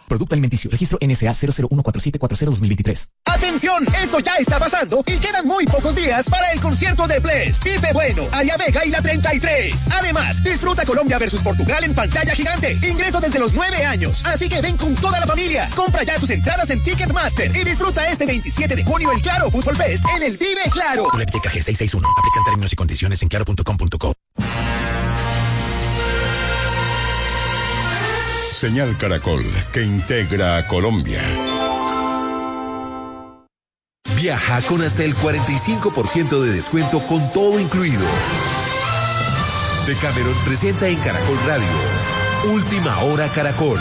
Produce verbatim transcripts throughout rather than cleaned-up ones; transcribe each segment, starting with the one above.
Producto alimenticio. Registro N S A cero cero uno cuatro siete cuatro cero dos mil veintitrés. ¡Atención! Esto ya está pasando y quedan muy pocos días para el concierto de Bless, Pipe Bueno, Aria Vega y la treinta y tres. Además, disfruta Colombia versus Portugal en pantalla gigante. Ingreso desde los nueve años. Así que ven con toda la familia. Compra ya tus entradas en Ticketmaster y disfruta este veintisiete de junio el Claro Fútbol Fest en el Vive Claro. Boletica G seiscientos sesenta y uno. Aplican términos y condiciones en claro punto com punto co. Señal Caracol, que integra a Colombia. Viaja con hasta el cuarenta y cinco por ciento de descuento con todo incluido. Decameron presenta en Caracol Radio Última Hora Caracol.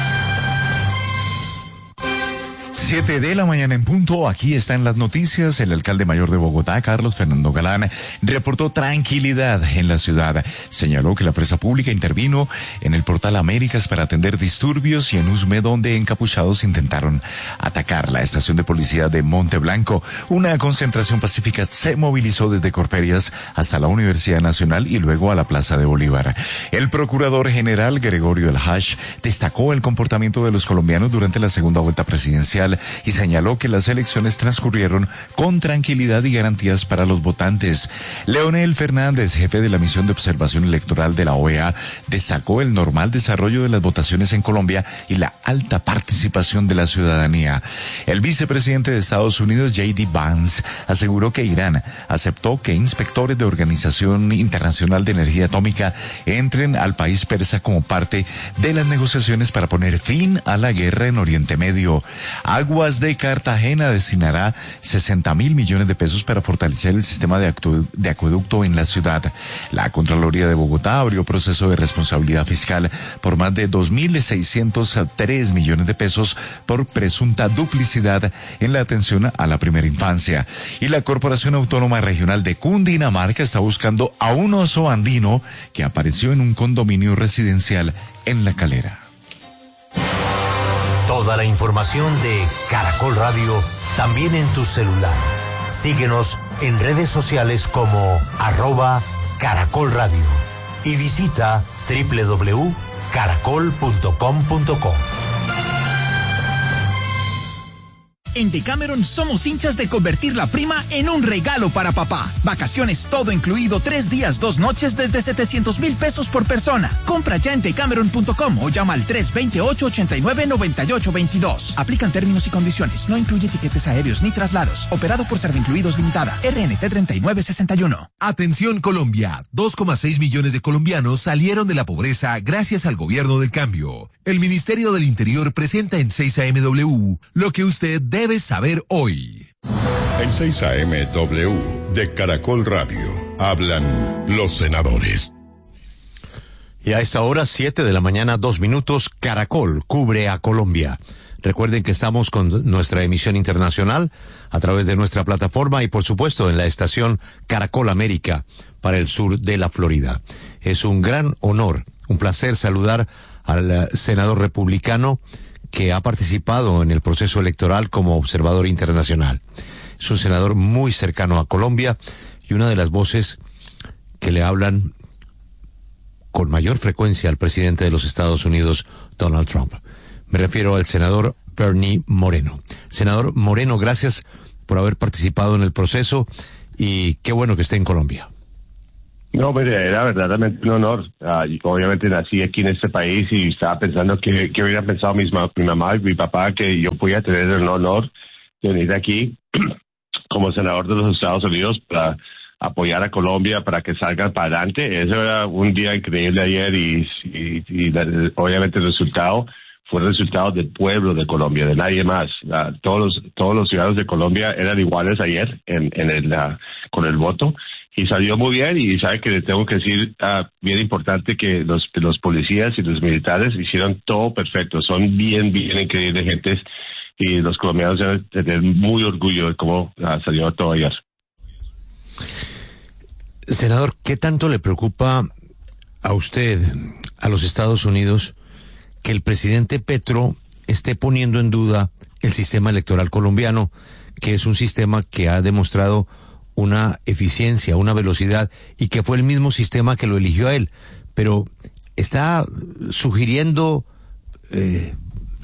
Siete de la mañana en punto, aquí están las noticias. El alcalde mayor de Bogotá, Carlos Fernando Galán, reportó tranquilidad en la ciudad. Señaló que la fuerza pública intervino en el portal Américas para atender disturbios y en Usme, donde encapuchados intentaron atacar la estación de policía de Monte Blanco. Una concentración pacífica se movilizó desde Corferias hasta la Universidad Nacional y luego a la Plaza de Bolívar. El procurador general Gregorio El Hash destacó el comportamiento de los colombianos durante la segunda vuelta presidencial y señaló que las elecciones transcurrieron con tranquilidad y garantías para los votantes. Leonel Fernández, jefe de la misión de observación electoral de la O E A, destacó el normal desarrollo de las votaciones en Colombia y la alta participación de la ciudadanía. El vicepresidente de Estados Unidos, J D Vance, aseguró que Irán aceptó que inspectores de Organización Internacional de Energía Atómica entren al país persa como parte de las negociaciones para poner fin a la guerra en Oriente Medio. Aguas de Cartagena destinará sesenta mil millones de pesos para fortalecer el sistema de, acu- de acueducto en la ciudad. La Contraloría de Bogotá abrió proceso de responsabilidad fiscal por más de dos mil seiscientos tres millones de pesos por presunta duplicidad en la atención a la primera infancia. Y la Corporación Autónoma Regional de Cundinamarca está buscando a un oso andino que apareció en un condominio residencial en La Calera. Toda la información de Caracol Radio también en tu celular. Síguenos en redes sociales como arroba Caracol Radio y visita doble u doble u doble u punto caracol punto com punto co. En Decameron somos hinchas de convertir la prima en un regalo para papá. Vacaciones todo incluido, tres días, dos noches desde setecientos mil pesos por persona. Compra ya en decameron punto com o llama al tres dos ocho, ocho nueve, nueve ocho dos dos. Aplican términos y condiciones. No incluye tiquetes aéreos ni traslados. Operado por Servincluidos Limitada. R N T treinta y nueve sesenta y uno. Atención Colombia, dos coma seis millones de colombianos salieron de la pobreza gracias al gobierno del cambio. El Ministerio del Interior presenta en seis A M W lo que usted debe saber hoy. En seis A M W de Caracol Radio hablan los senadores. Y a esta hora, siete de la mañana, dos minutos, Caracol cubre a Colombia. Recuerden que estamos con nuestra emisión internacional a través de nuestra plataforma y por supuesto en la estación Caracol América para el sur de la Florida. Es un gran honor, un placer saludar al senador republicano que ha participado en el proceso electoral como observador internacional. Es un senador muy cercano a Colombia y una de las voces que le hablan con mayor frecuencia al presidente de los Estados Unidos, Donald Trump. Me refiero al senador Bernie Moreno. Senador Moreno, gracias por haber participado en el proceso y qué bueno que esté en Colombia. No, pero era verdaderamente un honor. Uh, y obviamente nací aquí en este país y estaba pensando que, que hubiera pensado mis ma- mi mamá y mi papá que yo podía tener el honor de venir aquí como senador de los Estados Unidos para apoyar a Colombia para que salga para adelante. Eso era un día increíble ayer y, y, y la, obviamente el resultado fue el resultado del pueblo de Colombia, de nadie más. Uh, todos los, todos los ciudadanos de Colombia eran iguales ayer en, en el, uh, con el voto. Y salió muy bien, y sabe que le tengo que decir, uh, bien importante, que los los policías y los militares hicieron todo perfecto. Son bien, bien increíbles gentes, y los colombianos deben tener muy orgullo de cómo uh, salió todo ayer. Senador, ¿qué tanto le preocupa a usted, a los Estados Unidos, que el presidente Petro esté poniendo en duda el sistema electoral colombiano, que es un sistema que ha demostrado una eficiencia, una velocidad, y que fue el mismo sistema que lo eligió a él, pero está sugiriendo eh,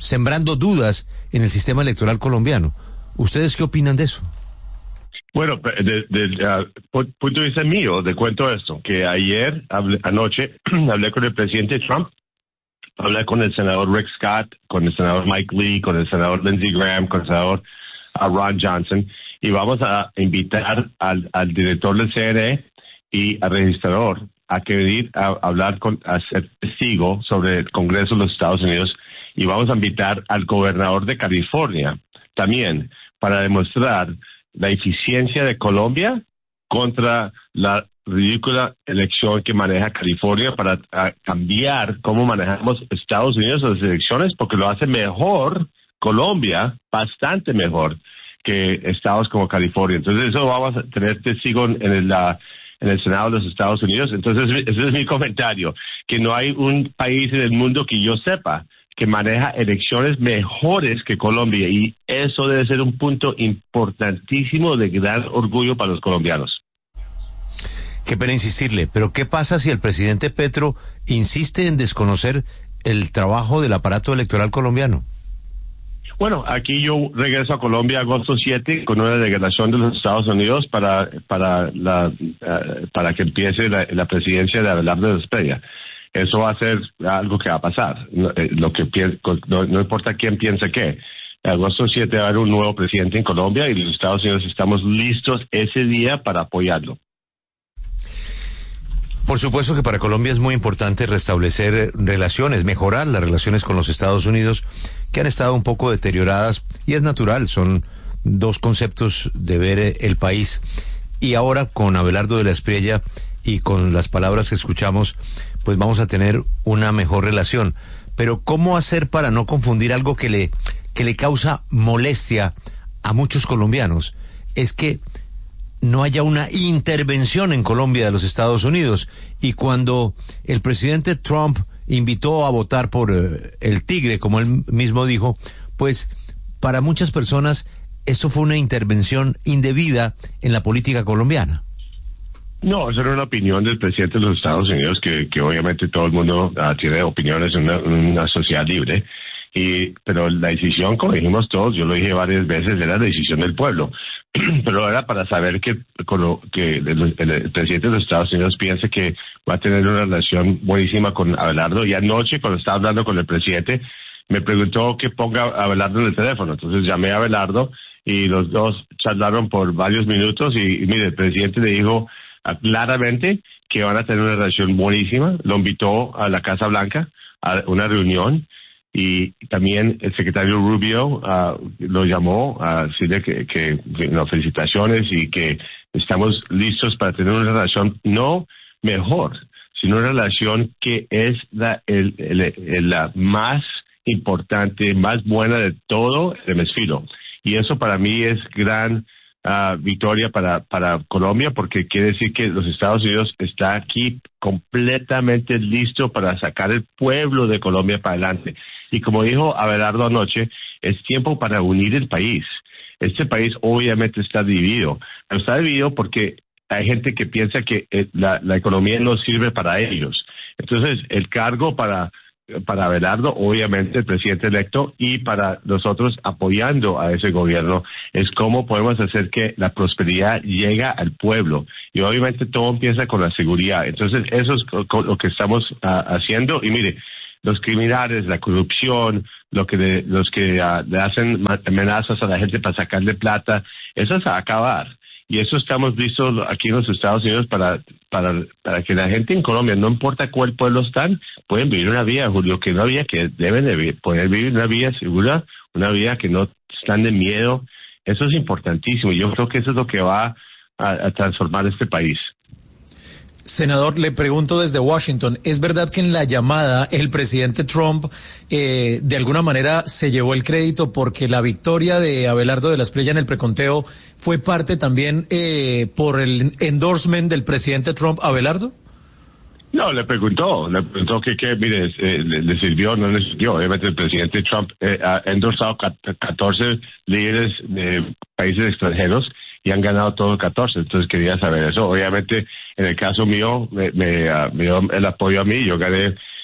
sembrando dudas en el sistema electoral colombiano. ¿Ustedes qué opinan de eso? Bueno, de, de, de uh, punto de vista mío, te cuento esto, que ayer, hablé, anoche, hablé con el presidente Trump, hablé con el senador Rick Scott, con el senador Mike Lee, con el senador Lindsey Graham, con el senador uh, Ron Johnson, y vamos a invitar al, al director del C N E y al registrador a que venir a, a hablar con, a ser testigo sobre el Congreso de los Estados Unidos, y vamos a invitar al gobernador de California también para demostrar la eficiencia de Colombia contra la ridícula elección que maneja California para cambiar cómo manejamos Estados Unidos las elecciones, porque lo hace mejor Colombia, bastante mejor que estados como California. Entonces eso vamos a tener testigo en el, la, en el Senado de los Estados Unidos. Entonces ese es mi comentario, que no hay un país en el mundo que yo sepa que maneja elecciones mejores que Colombia, y eso debe ser un punto importantísimo de gran orgullo para los colombianos. Qué pena insistirle, pero ¿qué pasa si el presidente Petro insiste en desconocer el trabajo del aparato electoral colombiano? Bueno, aquí yo regreso a Colombia agosto siete con una delegación de los Estados Unidos para para la uh, para que empiece la, la presidencia de Abelardo de la Espriella. Eso va a ser algo que va a pasar. No, eh, lo que no, no importa quién piense qué. Agosto siete va a haber un nuevo presidente en Colombia y los Estados Unidos estamos listos ese día para apoyarlo. Por supuesto que para Colombia es muy importante restablecer relaciones, mejorar las relaciones con los Estados Unidos, que han estado un poco deterioradas, y es natural, son dos conceptos de ver el país. Y ahora con Abelardo de la Espriella y con las palabras que escuchamos, pues vamos a tener una mejor relación. Pero ¿cómo hacer para no confundir algo que le, que le causa molestia a muchos colombianos? Es que no haya una intervención en Colombia de los Estados Unidos. Y cuando el presidente Trump invitó a votar por eh, el tigre, como él mismo dijo, pues para muchas personas esto fue una intervención indebida en la política colombiana. No, eso era una opinión del presidente de los Estados Unidos, que, que obviamente todo el mundo uh, tiene opiniones en una, una sociedad libre. Y, pero la decisión, como dijimos todos, yo lo dije varias veces, era la decisión del pueblo. Pero era para saber que, con lo, que el, el, el presidente de los Estados Unidos piensa que va a tener una relación buenísima con Abelardo. Y anoche, cuando estaba hablando con el presidente, me preguntó que ponga a Abelardo en el teléfono. Entonces llamé a Abelardo y los dos charlaron por varios minutos. Y, y mire, el presidente le dijo claramente que van a tener una relación buenísima. Lo invitó a la Casa Blanca a una reunión. Y también el secretario Rubio uh, lo llamó a decirle que, que, que no, felicitaciones y que estamos listos para tener una relación no mejor, sino una relación que es la, el, el, el, la más importante, más buena de todo el hemisferio. Y eso para mí es gran uh, victoria para, para Colombia, porque quiere decir que los Estados Unidos está aquí completamente listo para sacar el pueblo de Colombia para adelante. Y como dijo Abelardo anoche, es tiempo para unir el país. Este país obviamente está dividido, pero está dividido porque hay gente que piensa que la, la economía no sirve para ellos. Entonces, el cargo para, para Abelardo, obviamente el presidente electo, y para nosotros apoyando a ese gobierno, es cómo podemos hacer que la prosperidad llegue al pueblo. Y obviamente todo empieza con la seguridad. Entonces, eso es lo que estamos uh, haciendo. Y mire, los criminales, la corrupción, lo que le, los que uh, le hacen amenazas a la gente para sacarle plata, eso se va a acabar. Y eso estamos listos aquí en los Estados Unidos para, para, para que la gente en Colombia, no importa cuál pueblo están, pueden vivir una vida, Julio, que una vida que deben de vivir, poder vivir una vida segura, una vida que no están de miedo. Eso es importantísimo. Yo creo que eso es lo que va a, a transformar este país. Senador, le pregunto desde Washington, ¿es verdad que en la llamada el presidente Trump eh, de alguna manera se llevó el crédito porque la victoria de Abelardo de la Espriella en el preconteo fue parte también eh, por el endorsement del presidente Trump a Abelardo? No, le preguntó, le preguntó que, que mire, eh, le, le sirvió o no le sirvió. Obviamente el presidente Trump eh, ha endorsado catorce líderes de países extranjeros y han ganado todos catorce, entonces quería saber eso. Obviamente, en el caso mío, me, me, uh, me dio el apoyo a mí, yo gané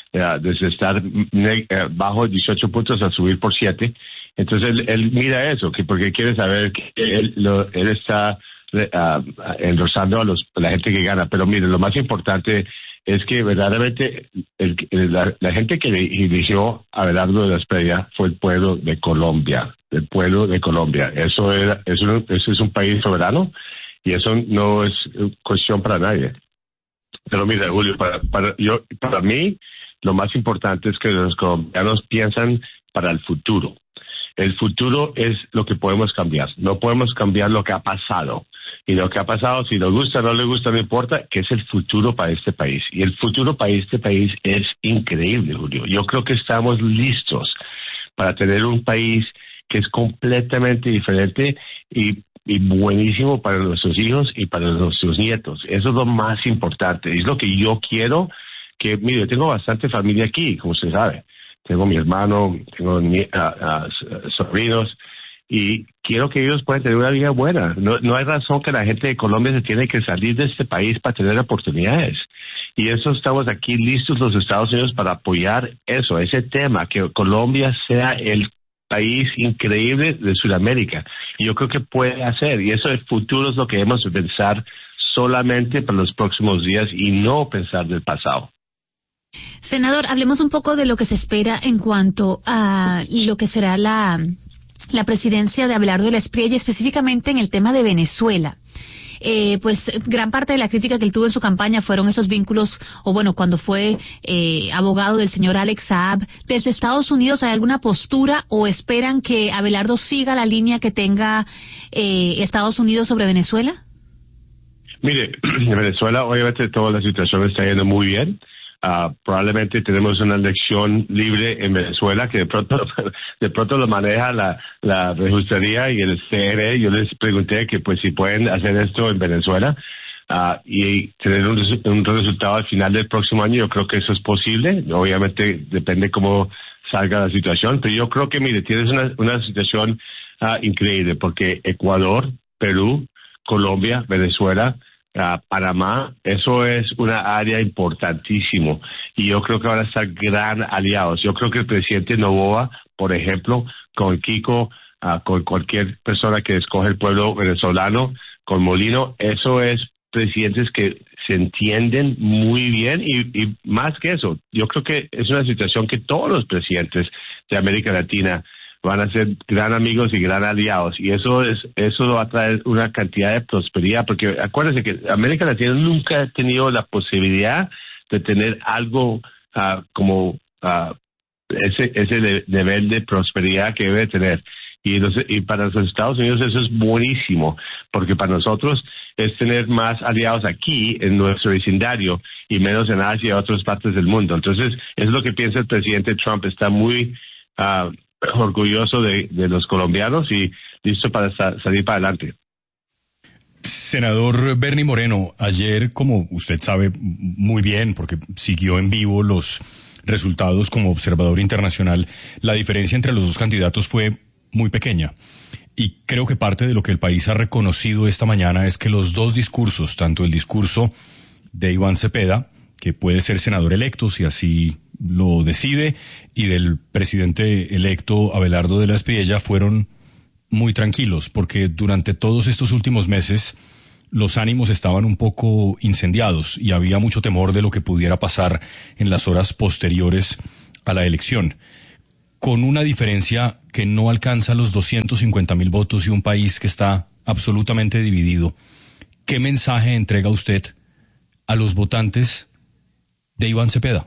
uh, desde estar ne- uh, bajo dieciocho puntos a subir por siete. Entonces él, él mira eso, que porque quiere saber que él, lo, él está uh, endorsando a, los, a la gente que gana. Pero mire, lo más importante es que verdaderamente el, el, la, la gente que eligió a Abelardo de la Espriella fue el pueblo de Colombia, el pueblo de Colombia. Eso, era, eso, eso es un país soberano y eso no es cuestión para nadie. Pero mira, Julio, para, para, yo, para mí lo más importante es que los colombianos piensan para el futuro. El futuro es lo que podemos cambiar. No podemos cambiar lo que ha pasado. Y lo que ha pasado, si nos gusta o no le gusta, no importa, que es el futuro para este país. Y el futuro para este país es increíble, Julio. Yo creo que estamos listos para tener un país que es completamente diferente y, y buenísimo para nuestros hijos y para nuestros nietos. Eso es lo más importante. Es lo que yo quiero. Que, mire, tengo bastante familia aquí, como usted sabe. Tengo mi hermano, tengo uh, uh, sobrinos. Y quiero que ellos puedan tener una vida buena. No, no hay razón que la gente de Colombia se tiene que salir de este país para tener oportunidades. Y eso estamos aquí listos los Estados Unidos para apoyar eso, ese tema, que Colombia sea el país increíble de Sudamérica. Y yo creo que puede hacer. Y eso del futuro es lo que debemos pensar solamente para los próximos días y no pensar del pasado. Senador, hablemos un poco de lo que se espera en cuanto a lo que será la... la presidencia de Abelardo de la Espriella, específicamente en el tema de Venezuela. Eh, pues gran parte de la crítica que él tuvo en su campaña fueron esos vínculos, o bueno, cuando fue eh, abogado del señor Alex Saab. ¿Desde Estados Unidos hay alguna postura o esperan que Abelardo siga la línea que tenga eh, Estados Unidos sobre Venezuela? Mire, en Venezuela obviamente toda la situación está yendo muy bien. Uh, probablemente tenemos una elección libre en Venezuela que de pronto de pronto lo maneja la la registraría y el C N E. Yo les pregunté que pues si pueden hacer esto en Venezuela uh, y tener un, un resultado al final del próximo año. Yo creo que eso es posible. Obviamente depende cómo salga la situación, pero yo creo que, mire, tienes una, una situación uh, increíble porque Ecuador, Perú, Colombia, Venezuela, Uh, Panamá, eso es una área importantísimo y yo creo que van a estar gran aliados. Yo creo que el presidente Noboa, por ejemplo, con Kiko, uh, con cualquier persona que escoge el pueblo venezolano, con Molino, eso es presidentes que se entienden muy bien y, y más que eso, yo creo que es una situación que todos los presidentes de América Latina van a ser gran amigos y gran aliados, y eso es eso va a traer una cantidad de prosperidad, porque acuérdense que América Latina nunca ha tenido la posibilidad de tener algo uh, como uh, ese ese de, nivel de prosperidad que debe tener, y, los, y para los Estados Unidos eso es buenísimo, porque para nosotros es tener más aliados aquí en nuestro vecindario y menos en Asia y otras partes del mundo. Entonces es lo que piensa el presidente Trump. Está muy uh, orgulloso de, de los colombianos y listo para sa- salir para adelante. Senador Bernie Moreno, ayer, como usted sabe muy bien, porque siguió en vivo los resultados como observador internacional, la diferencia entre los dos candidatos fue muy pequeña. Y creo que parte de lo que el país ha reconocido esta mañana es que los dos discursos, tanto el discurso de Iván Cepeda, que puede ser senador electo si así lo decide, y del presidente electo Abelardo de la Espriella, fueron muy tranquilos, porque durante todos estos últimos meses los ánimos estaban un poco incendiados y había mucho temor de lo que pudiera pasar en las horas posteriores a la elección, con una diferencia que no alcanza los doscientos cincuenta mil votos y un país que está absolutamente dividido. ¿Qué mensaje entrega usted a los votantes de Iván Cepeda?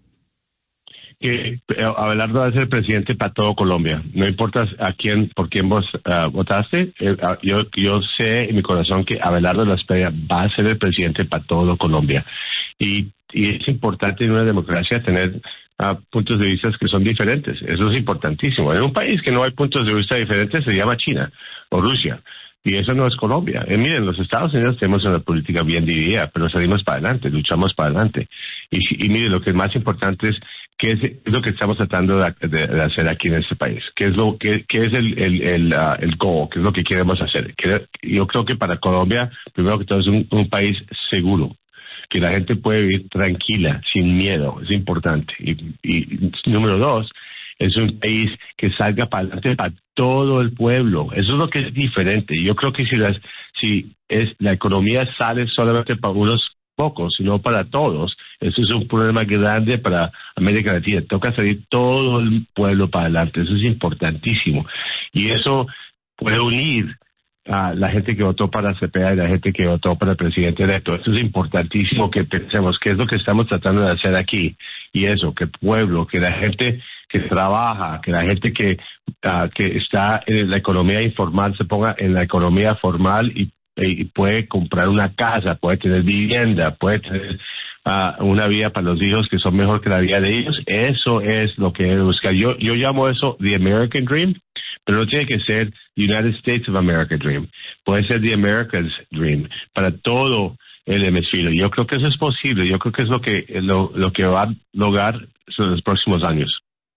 Que Abelardo va a ser presidente para todo Colombia. No importa a quién, por quién vos uh, votaste. Eh, uh, yo, yo sé en mi corazón que Abelardo de la Espriella va a ser el presidente para todo Colombia. Y, y es importante en una democracia tener uh, puntos de vista que son diferentes. Eso es importantísimo. En un país que no hay puntos de vista diferentes se llama China o Rusia. Y eso no es Colombia. Eh, miren, los Estados Unidos tenemos una política bien dividida, pero salimos para adelante, luchamos para adelante. Y, y miren, lo que es más importante es qué es lo que estamos tratando de, de, de hacer aquí en este país. ¿Qué es lo qué, qué es el el el, uh, el goal? ¿Qué es lo que queremos hacer? Que, yo creo que para Colombia, primero que todo, es un, un país seguro. que la gente puede vivir tranquila, sin miedo, es importante. Y, y número dos, es un país que salga para adelante para todo el pueblo. Eso es lo que es diferente. Yo creo que si las, si es la economía sale solamente para unos pocos, sino para todos, eso es un problema grande para América Latina. Toca salir todo el pueblo para adelante. Eso es importantísimo. Y eso puede unir a la gente que votó para C P A y la gente que votó para el presidente electo. Eso es importantísimo que pensemos qué es lo que estamos tratando de hacer aquí. Y eso, que el pueblo, que la gente que trabaja, que la gente que, uh, que está en la economía informal se ponga en la economía formal y, y puede comprar una casa, puede tener vivienda, puede tener uh, una vida para los hijos que son mejor que la vida de ellos. Eso es lo que debe buscar. Yo, yo llamo eso the American Dream, pero no tiene que ser the United States of America Dream. Puede ser the America's Dream para todo el hemisferio. Yo creo que eso es posible. Yo creo que es lo que lo, lo que va a lograr en los próximos años.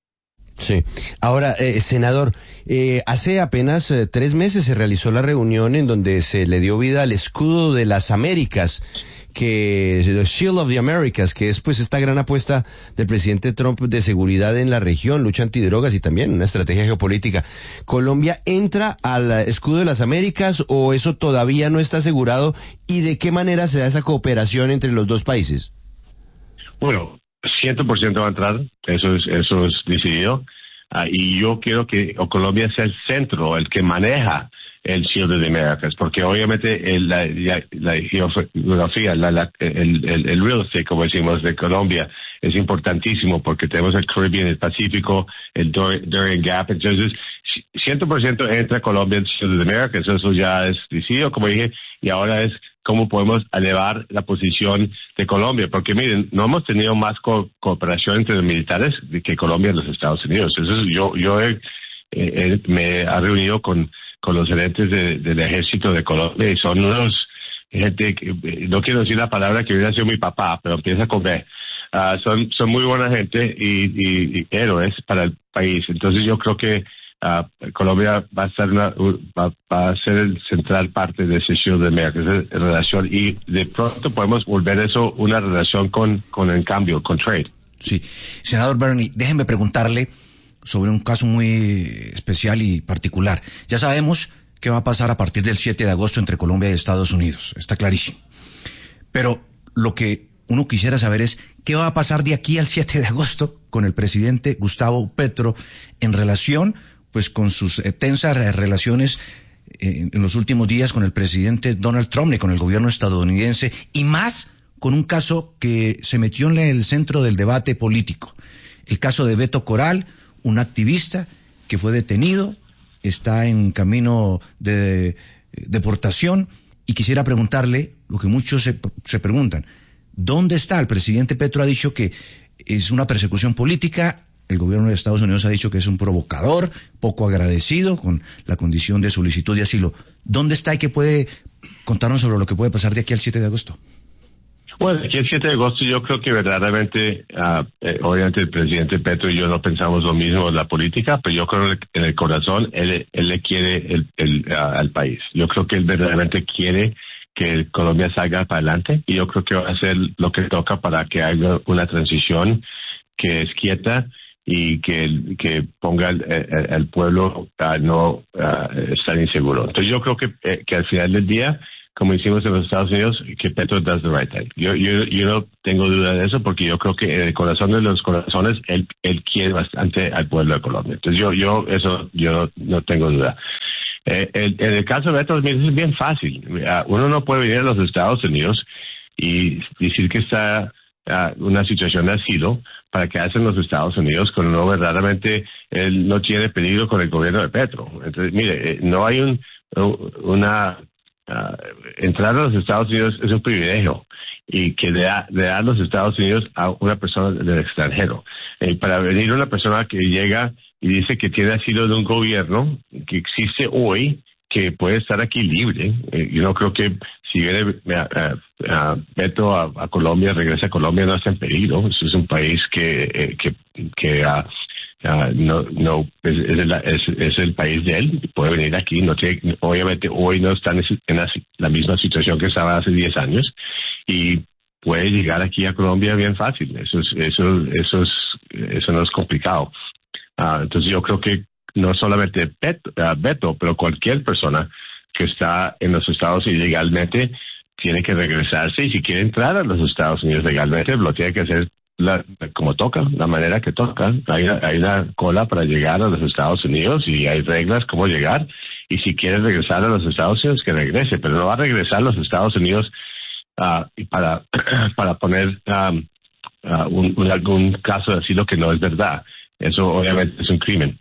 Sí. Ahora, eh, senador, eh, hace apenas eh, tres meses se realizó la reunión en donde se le dio vida al escudo de las Américas, que es the Shield of the Americas, que es pues esta gran apuesta del presidente Trump de seguridad en la región, lucha antidrogas y también una estrategia geopolítica. ¿Colombia entra al escudo de las Américas o eso todavía no está asegurado? ¿Y de qué manera se da esa cooperación entre los dos países? Bueno, cien por ciento va a entrar, eso es, eso es decidido, uh, y yo quiero que Colombia sea el centro, el que maneja el Shield of the Americas, porque obviamente el, la, la, la geografía, la, la, el, el, el real estate, como decimos, de Colombia es importantísimo porque tenemos el Caribbean, el Pacífico, el Darien Gap, entonces cien por ciento entra Colombia en el Shield of the Americas, eso ya es decidido, como dije, y ahora es cómo podemos elevar la posición de Colombia, porque miren, no hemos tenido más co cooperación entre los militares que Colombia y los Estados Unidos. Entonces yo yo he, he, me he reunido con, con los gerentes de, del ejército de Colombia y son unos gente, que, no quiero decir la palabra que hubiera sido mi papá, pero empieza con B. Uh, son, son muy buena gente y, y, y héroes para el país. Entonces yo creo que Uh, Colombia va a ser una, va, va a ser el central parte de ese Shield de América, esa relación, y de pronto podemos volver eso una relación con, con el cambio, con trade. Sí. Senador Bernie, déjenme preguntarle sobre un caso muy especial y particular. Ya sabemos qué va a pasar a partir del siete de agosto entre Colombia y Estados Unidos, está clarísimo. Pero lo que uno quisiera saber es qué va a pasar de aquí al siete de agosto con el presidente Gustavo Petro en relación pues con sus eh, tensas relaciones eh, en los últimos días con el presidente Donald Trump y con el gobierno estadounidense, y más con un caso que se metió en el centro del debate político, el caso de Beto Coral, un activista que fue detenido, está en camino de, de deportación, y quisiera preguntarle lo que muchos se, se preguntan: ¿dónde está? El presidente Petro ha dicho que es una persecución política. El gobierno de Estados Unidos ha dicho que es un provocador, poco agradecido con la condición de solicitud de asilo. ¿Dónde está y qué puede contarnos sobre lo que puede pasar de aquí al siete de agosto? Bueno, aquí el siete de agosto yo creo que verdaderamente, uh, eh, obviamente el presidente Petro y yo no pensamos lo mismo en la política, pero yo creo que en el corazón él, él le quiere el, el, uh, al país. Yo creo que él verdaderamente quiere que Colombia salga para adelante, y yo creo que va a hacer lo que toca para que haya una transición que es quieta y que, que ponga al, al pueblo a no a estar inseguro. Entonces yo creo que, eh, que al final del día, como hicimos en los Estados Unidos, que Petro does the right thing. Yo, yo, yo no tengo duda de eso, porque yo creo que en el corazón de los corazones él, él quiere bastante al pueblo de Colombia. Entonces yo, yo eso yo no tengo duda. Eh, el, en el caso de Beto es bien fácil. Uno no puede venir a los Estados Unidos y decir que está uh, una situación de asilo para que hacen los Estados Unidos cuando no verdaderamente él no tiene peligro con el gobierno de Petro. Entonces, mire, no hay un una uh, entrar a los Estados Unidos es un privilegio, y que le da, le da a los Estados Unidos a una persona del extranjero. Eh, para venir una persona que llega y dice que tiene asilo de un gobierno que existe hoy, que puede estar aquí libre. Eh, yo no creo que si viene uh, uh, Beto a, a Colombia, regresa a Colombia, no está en peligro. Eso es un país que eh, que, que uh, uh, no no es, es, el, es, es el país de él, puede venir aquí. No tiene, obviamente hoy no está en la, la misma situación que estaba hace diez años, y puede llegar aquí a Colombia bien fácil. Eso es, eso, eso es, eso no es complicado. Uh, entonces yo creo que no solamente Beto, uh, Beto, pero cualquier persona que está en los Estados Unidos legalmente tiene que regresarse, y si quiere entrar a los Estados Unidos legalmente, lo tiene que hacer la, como toca, la manera que toca. Hay, hay una cola para llegar a los Estados Unidos y hay reglas cómo llegar, y si quiere regresar a los Estados Unidos, que regrese, pero no va a regresar a los Estados Unidos uh, para, para poner um, uh, un, un, algún caso de asilo que no es verdad. Eso obviamente es un crimen.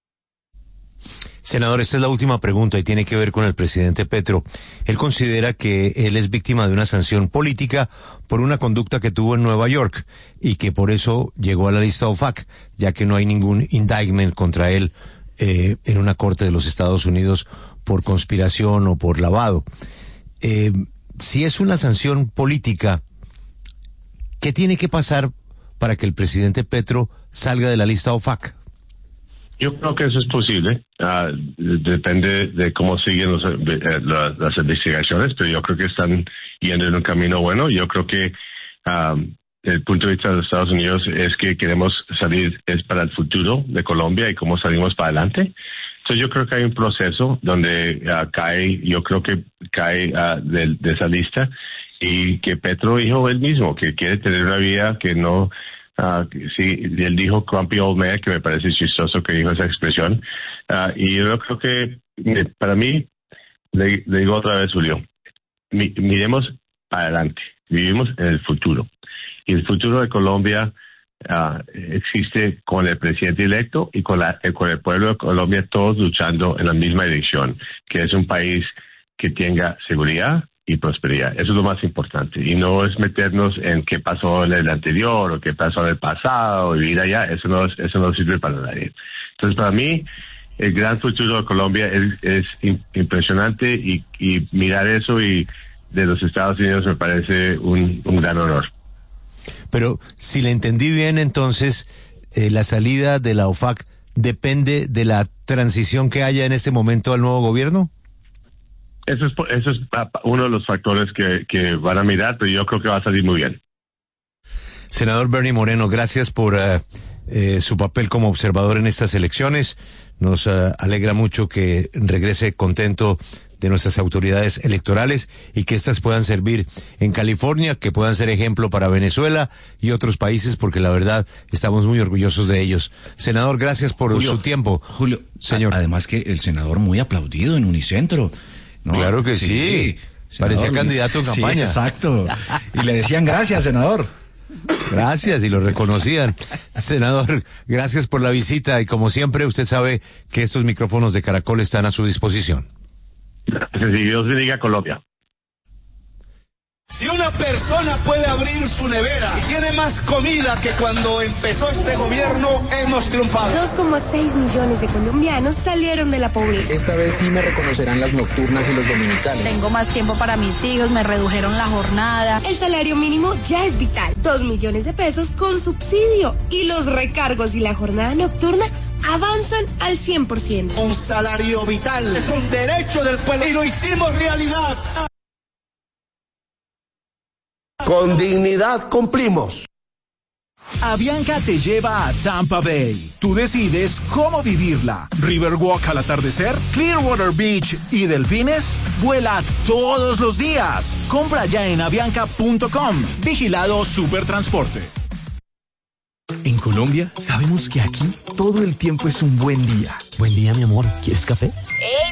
Senador, esta es la última pregunta y tiene que ver con el presidente Petro. Él considera que él es víctima de una sanción política por una conducta que tuvo en Nueva York y que por eso llegó a la lista O F A C, ya que no hay ningún indictment contra él eh, en una corte de los Estados Unidos por conspiración o por lavado. Eh, si es una sanción política, ¿qué tiene que pasar para que el presidente Petro salga de la lista O F A C? Yo creo que eso es posible. Uh, depende de cómo siguen los, eh, las, las investigaciones, pero yo creo que están yendo en un camino bueno. Yo creo que um, el punto de vista de los Estados Unidos es que queremos salir, es para el futuro de Colombia y cómo salimos para adelante. Entonces yo creo que hay un proceso donde uh, cae, yo creo que cae uh, de, de esa lista, y que Petro dijo él mismo que quiere tener una vida que no... Uh, sí, él dijo Grumpy Old Man, que me parece chistoso que dijo esa expresión. Uh, y yo creo que, para mí, le, le digo otra vez, Julio, mi, miremos adelante, vivimos en el futuro. Y el futuro de Colombia uh, existe con el presidente electo y con, la, con el pueblo de Colombia, todos luchando en la misma dirección, que es un país que tenga seguridad y prosperidad. Eso es lo más importante. Y no es meternos en qué pasó en el anterior o qué pasó en el pasado, y vivir allá. Eso no, es, eso no sirve para nadie. Entonces, para mí, el gran futuro de Colombia es, es impresionante, y, y mirar eso y de los Estados Unidos me parece un, un gran honor. Pero, si le entendí bien, entonces, eh, la salida de la O F A C depende de la transición que haya en este momento al nuevo gobierno. Eso es, eso es uno de los factores que, que van a mirar, pero yo creo que va a salir muy bien. Senador Bernie Moreno, gracias por uh, eh, su papel como observador en estas elecciones. Nos uh, alegra mucho que regrese contento de nuestras autoridades electorales, y que éstas puedan servir en California, que puedan ser ejemplo para Venezuela y otros países, porque la verdad estamos muy orgullosos de ellos. Senador, gracias por Julio, su tiempo. Julio, señor. A, además que el senador muy aplaudido en Unicentro. ¿No? Claro que sí, sí. Parecía candidato en campaña. Sí, exacto. Y le decían gracias, senador. Gracias, y lo reconocían. Senador, gracias por la visita, y como siempre, usted sabe que estos micrófonos de Caracol están a su disposición. Gracias, y Dios bendiga a Colombia. Si una persona puede abrir su nevera y tiene más comida que cuando empezó este gobierno, hemos triunfado. dos coma seis millones de colombianos salieron de la pobreza. Esta vez sí me reconocerán las nocturnas y los dominicales. Tengo más tiempo para mis hijos, me redujeron la jornada. El salario mínimo ya es vital. Dos millones de pesos con subsidio. Y los recargos y la jornada nocturna avanzan al cien por ciento. Un salario vital es un derecho del pueblo y lo hicimos realidad. Con dignidad cumplimos. Avianca te lleva a Tampa Bay. Tú decides cómo vivirla. Riverwalk al atardecer, Clearwater Beach y delfines. Vuela todos los días. Compra ya en avianca punto com. Vigilado Supertransporte. En Colombia sabemos que aquí todo el tiempo es un buen día. Buen día, mi amor. ¿Quieres café?